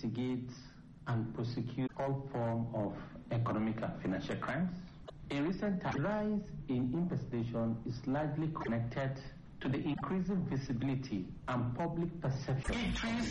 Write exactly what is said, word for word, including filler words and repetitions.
investigate and prosecute all forms of economic and financial crimes. In recent times, the rise in impersonation is largely connected to the increasing visibility and public perception